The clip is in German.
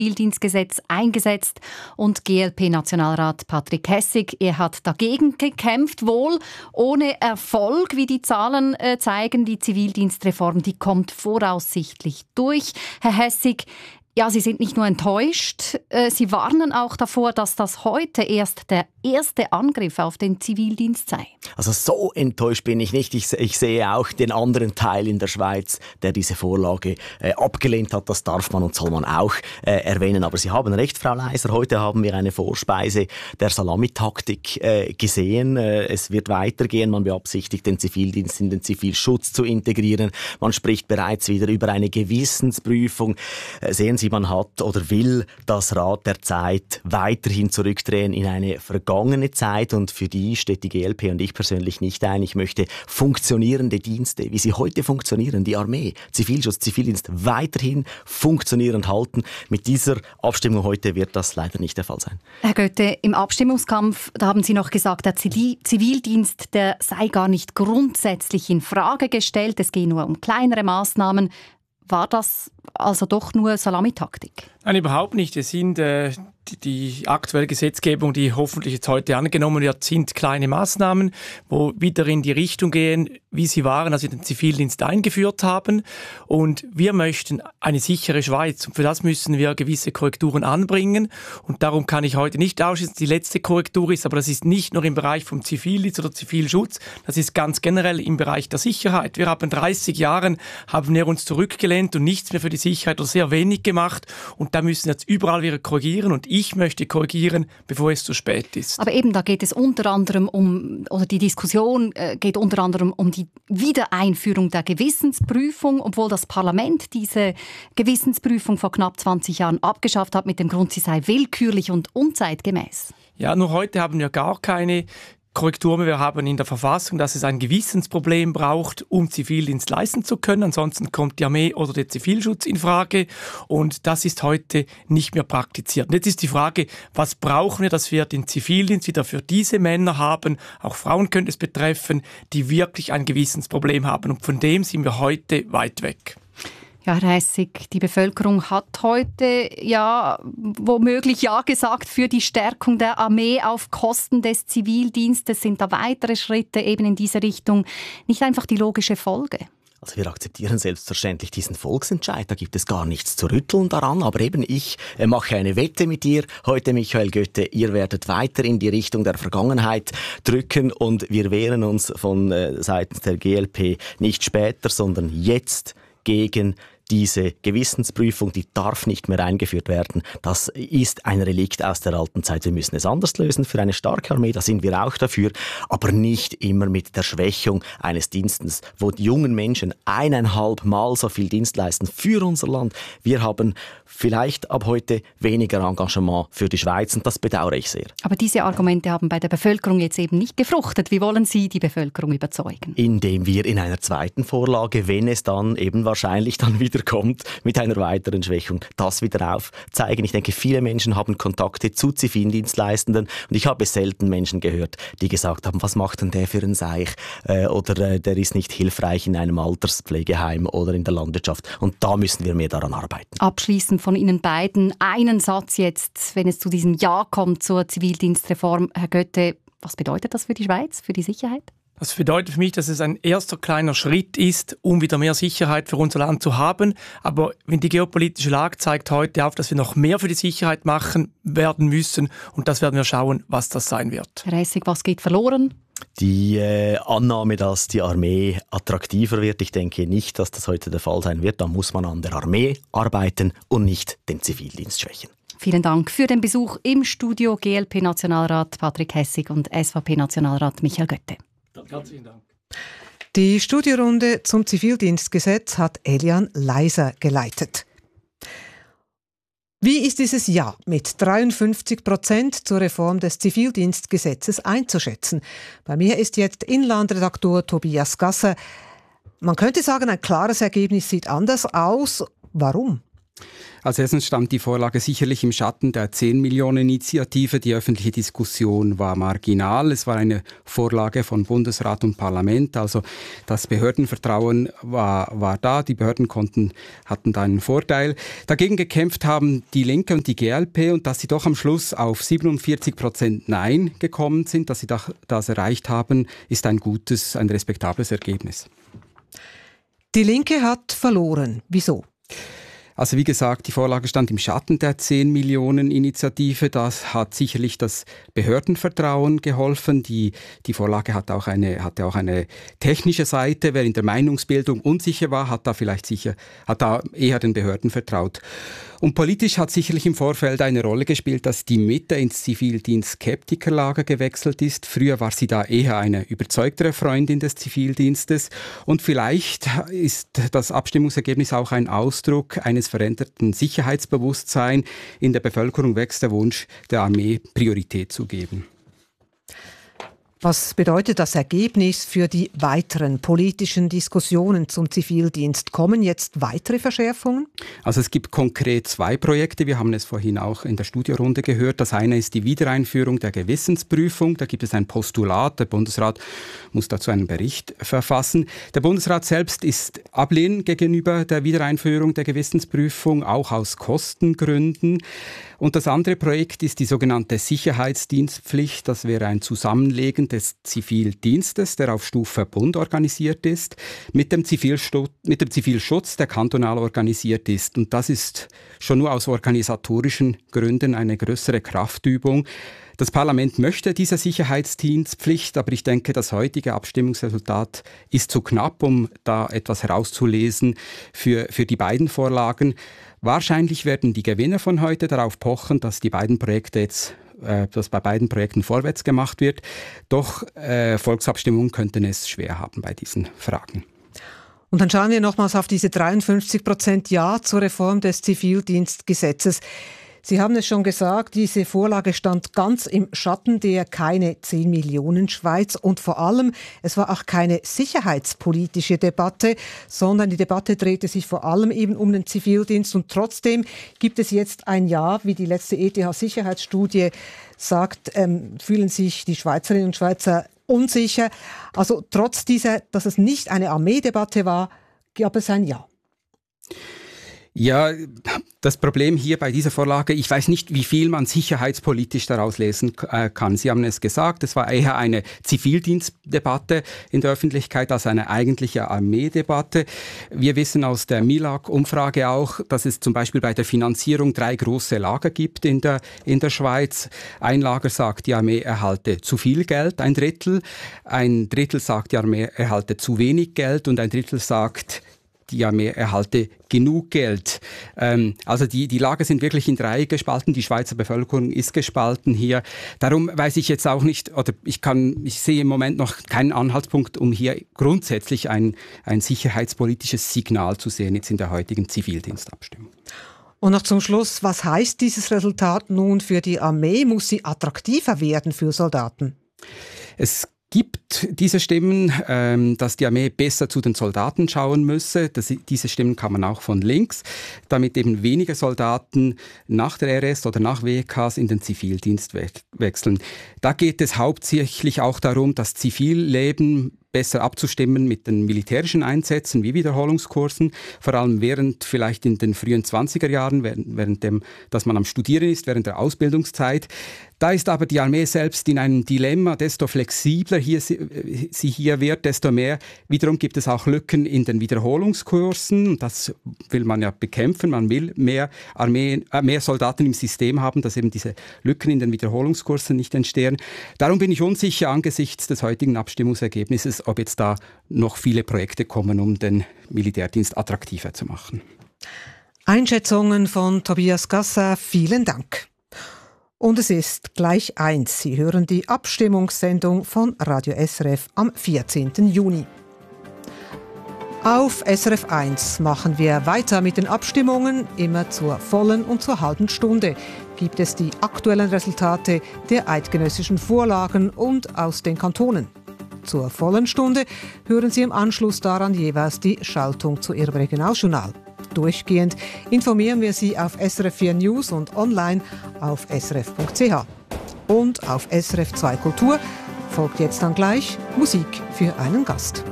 Zivildienstgesetz eingesetzt und GLP-Nationalrat Patrick Hessig, er hat dagegen gekämpft, wohl ohne Erfolg, wie die Zahlen zeigen. Die Zivildienstreform, die kommt voraussichtlich durch. Herr Hessig, ja, Sie sind nicht nur enttäuscht, Sie warnen auch davor, dass das heute erst der erste Angriff auf den Zivildienst sei. Also so enttäuscht bin ich nicht. Ich sehe auch den anderen Teil in der Schweiz, der diese Vorlage abgelehnt hat. Das darf man und soll man auch erwähnen. Aber Sie haben recht, Frau Leiser. Heute haben wir eine Vorspeise der Salamitaktik gesehen. Es wird weitergehen. Man beabsichtigt, den Zivildienst in den Zivilschutz zu integrieren. Man spricht bereits wieder über eine Gewissensprüfung. Sehen Sie, man hat oder will das Rad der Zeit weiterhin zurückdrehen in eine vergangene Zeit, und für die steht die GLP und ich persönlich nicht ein. Ich möchte funktionierende Dienste, wie sie heute funktionieren, die Armee, Zivilschutz, Zivildienst, weiterhin funktionierend halten. Mit dieser Abstimmung heute wird das leider nicht der Fall sein. Herr Götte, im Abstimmungskampf, da haben Sie noch gesagt, der Zivildienst, der sei gar nicht grundsätzlich in Frage gestellt. Es gehe nur um kleinere Maßnahmen. War das also doch nur Salamitaktik? Nein, überhaupt nicht. Es sind die aktuelle Gesetzgebung, die hoffentlich jetzt heute angenommen wird, sind kleine Maßnahmen, wo wieder in die Richtung gehen, wie sie waren, als wir den Zivildienst eingeführt haben. Und wir möchten eine sichere Schweiz. Und für das müssen wir gewisse Korrekturen anbringen. Und darum kann ich heute nicht ausschließen, dass die letzte Korrektur ist. Aber das ist nicht nur im Bereich vom Zivildienst oder Zivilschutz. Das ist ganz generell im Bereich der Sicherheit. Wir haben 30 Jahren haben wir uns zurückgelehnt und nichts mehr für die Sicherheit oder sehr wenig gemacht. Und da müssen wir jetzt überall wieder korrigieren. Und ich möchte korrigieren, bevor es zu spät ist. Aber eben, da geht es unter anderem die Diskussion geht unter anderem um die Wiedereinführung der Gewissensprüfung, obwohl das Parlament diese Gewissensprüfung vor knapp 20 Jahren abgeschafft hat mit dem Grund, sie sei willkürlich und unzeitgemäß. Ja, nur heute haben wir gar keine Korrektur. Wir haben in der Verfassung, dass es ein Gewissensproblem braucht, um Zivildienst leisten zu können. Ansonsten kommt die Armee oder der Zivilschutz in Frage. Und das ist heute nicht mehr praktiziert. Und jetzt ist die Frage, was brauchen wir, dass wir den Zivildienst wieder für diese Männer haben, auch Frauen könnte es betreffen, die wirklich ein Gewissensproblem haben. Und von dem sind wir heute weit weg. Ja, Herr Hessig, die Bevölkerung hat heute womöglich Ja gesagt für die Stärkung der Armee auf Kosten des Zivildienstes. Sind da weitere Schritte eben in diese Richtung nicht einfach die logische Folge? Also wir akzeptieren selbstverständlich diesen Volksentscheid, da gibt es gar nichts zu rütteln daran, aber eben ich mache eine Wette mit dir heute, Michael Götte, ihr werdet weiter in die Richtung der Vergangenheit drücken und wir wehren uns von seitens der GLP nicht später, sondern jetzt gegen diese Gewissensprüfung, die darf nicht mehr eingeführt werden. Das ist ein Relikt aus der alten Zeit. Wir müssen es anders lösen für eine starke Armee, da sind wir auch dafür, aber nicht immer mit der Schwächung eines Dienstes, wo die jungen Menschen 1,5 Mal so viel Dienst leisten für unser Land. Wir haben vielleicht ab heute weniger Engagement für die Schweiz und das bedauere ich sehr. Aber diese Argumente haben bei der Bevölkerung jetzt eben nicht gefruchtet. Wie wollen Sie die Bevölkerung überzeugen? Indem wir in einer zweiten Vorlage, wenn es dann eben wahrscheinlich dann wieder kommt, mit einer weiteren Schwächung, das wieder aufzeigen. Ich denke, viele Menschen haben Kontakte zu Zivildienstleistenden und ich habe selten Menschen gehört, die gesagt haben, was macht denn der für ein Seich oder der ist nicht hilfreich in einem Alterspflegeheim oder in der Landwirtschaft. Und da müssen wir mehr daran arbeiten. Abschließend von Ihnen beiden einen Satz jetzt, wenn es zu diesem Ja kommt zur Zivildienstreform. Herr Götte, was bedeutet das für die Schweiz, für die Sicherheit? Das bedeutet für mich, dass es ein erster kleiner Schritt ist, um wieder mehr Sicherheit für unser Land zu haben. Aber wenn die geopolitische Lage zeigt heute auf, dass wir noch mehr für die Sicherheit machen werden müssen. Und das werden wir schauen, was das sein wird. Herr Hessig, was geht verloren? Die Annahme, dass die Armee attraktiver wird, ich denke nicht, dass das heute der Fall sein wird. Da muss man an der Armee arbeiten und nicht den Zivildienst schwächen. Vielen Dank für den Besuch im Studio. GLP-Nationalrat Patrick Hessig und SVP-Nationalrat Michael Götte. Herzlichen Dank. Die Studierunde zum Zivildienstgesetz hat Elian Leiser geleitet. Wie ist dieses Ja mit 53% zur Reform des Zivildienstgesetzes einzuschätzen? Bei mir ist jetzt Inlandredaktor Tobias Gasser. Man könnte sagen, ein klares Ergebnis sieht anders aus. Warum? Als erstens stand die Vorlage sicherlich im Schatten der 10-Millionen-Initiative. Die öffentliche Diskussion war marginal. Es war eine Vorlage von Bundesrat und Parlament. Also das Behördenvertrauen war da. Die Behörden hatten da einen Vorteil. Dagegen gekämpft haben die Linke und die glp. Und dass sie doch am Schluss auf 47% Nein gekommen sind, dass sie das erreicht haben, ist ein respektables Ergebnis. Die Linke hat verloren. Wieso? Also wie gesagt, die Vorlage stand im Schatten der 10-Millionen-Initiative. Das hat sicherlich das Behördenvertrauen geholfen. Die Vorlage hatte auch eine technische Seite. Wer in der Meinungsbildung unsicher war, hat da eher den Behörden vertraut. Und politisch hat sicherlich im Vorfeld eine Rolle gespielt, dass die Mitte ins Zivildienst-Skeptikerlager gewechselt ist. Früher war sie da eher eine überzeugtere Freundin des Zivildienstes. Und vielleicht ist das Abstimmungsergebnis auch ein Ausdruck eines veränderten Sicherheitsbewusstseins. In der Bevölkerung wächst der Wunsch, der Armee Priorität zu geben. Was bedeutet das Ergebnis für die weiteren politischen Diskussionen zum Zivildienst? Kommen jetzt weitere Verschärfungen? Also es gibt konkret 2 Projekte. Wir haben es vorhin auch in der Studiorunde gehört. Das eine ist die Wiedereinführung der Gewissensprüfung. Da gibt es ein Postulat. Der Bundesrat muss dazu einen Bericht verfassen. Der Bundesrat selbst ist ablehnend gegenüber der Wiedereinführung der Gewissensprüfung, auch aus Kostengründen. Und das andere Projekt ist die sogenannte Sicherheitsdienstpflicht. Das wäre ein Zusammenlegen des Zivildienstes, der auf Stufe Bund organisiert ist, mit dem Zivilschutz, der kantonal organisiert ist. Und das ist schon nur aus organisatorischen Gründen eine größere Kraftübung. Das Parlament möchte diese Sicherheitsdienstpflicht, aber ich denke, das heutige Abstimmungsresultat ist zu knapp, um da etwas herauszulesen für die beiden Vorlagen. Wahrscheinlich werden die Gewinner von heute darauf pochen, dass bei beiden Projekten vorwärts gemacht wird. Doch Volksabstimmungen könnten es schwer haben bei diesen Fragen. Und dann schauen wir nochmals auf diese 53% Ja zur Reform des Zivildienstgesetzes. Sie haben es schon gesagt, diese Vorlage stand ganz im Schatten der keine 10 Millionen Schweiz und vor allem, es war auch keine sicherheitspolitische Debatte, sondern die Debatte drehte sich vor allem eben um den Zivildienst und trotzdem gibt es jetzt ein Ja, wie die letzte ETH-Sicherheitsstudie sagt, fühlen sich die Schweizerinnen und Schweizer unsicher. Also trotz dieser, dass es nicht eine Armeedebatte war, gab es ein Ja. Ja, das Problem hier bei dieser Vorlage, ich weiß nicht, wie viel man sicherheitspolitisch daraus lesen kann. Sie haben es gesagt, es war eher eine Zivildienstdebatte in der Öffentlichkeit als eine eigentliche Armeedebatte. Wir wissen aus der MILAG-Umfrage auch, dass es zum Beispiel bei der Finanzierung 3 große Lager gibt in der Schweiz. Ein Lager sagt, die Armee erhalte zu viel Geld, ein Drittel sagt, die Armee erhalte zu wenig Geld und ein Drittel sagt, die Armee erhalte genug Geld. Also die Lager sind wirklich in 3 gespalten. Die Schweizer Bevölkerung ist gespalten hier. Darum weiß ich jetzt auch nicht, oder ich sehe im Moment noch keinen Anhaltspunkt, um hier grundsätzlich ein sicherheitspolitisches Signal zu sehen, jetzt in der heutigen Zivildienstabstimmung. Und noch zum Schluss, was heißt dieses Resultat nun für die Armee? Muss sie attraktiver werden für Soldaten? Es gibt diese Stimmen, dass die Armee besser zu den Soldaten schauen müsse. Diese Stimmen kann man auch von links, damit eben weniger Soldaten nach der RS oder nach WKs in den Zivildienst wechseln. Da geht es hauptsächlich auch darum, das Zivilleben besser abzustimmen mit den militärischen Einsätzen wie Wiederholungskursen, vor allem vielleicht in den frühen 20er Jahren, dass man am Studieren ist, während der Ausbildungszeit. Da ist aber die Armee selbst in einem Dilemma, desto flexibler sie hier wird, desto mehr. Wiederum gibt es auch Lücken in den Wiederholungskursen. Das will man ja bekämpfen. Man will mehr Soldaten im System haben, dass eben diese Lücken in den Wiederholungskursen nicht entstehen. Darum bin ich unsicher angesichts des heutigen Abstimmungsergebnisses, ob jetzt da noch viele Projekte kommen, um den Militärdienst attraktiver zu machen. Einschätzungen von Tobias Gasser, vielen Dank. Und es ist gleich 1. Sie hören die Abstimmungssendung von Radio SRF am 14. Juni. Auf SRF 1 machen wir weiter mit den Abstimmungen. Immer zur vollen und zur halben Stunde gibt es die aktuellen Resultate der eidgenössischen Vorlagen und aus den Kantonen. Zur vollen Stunde hören Sie im Anschluss daran jeweils die Schaltung zu Ihrem Regionaljournal. durchgehend informieren wir Sie auf SRF 4 News und online auf srf.ch. Und auf SRF 2 Kultur folgt jetzt dann gleich Musik für einen Gast.